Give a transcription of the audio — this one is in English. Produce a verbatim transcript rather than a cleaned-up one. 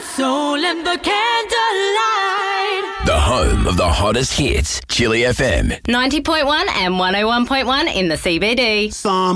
soul and the candlelight. The home of the hottest hits. Chili F M. ninety point one and one oh one point one in the C B D. Some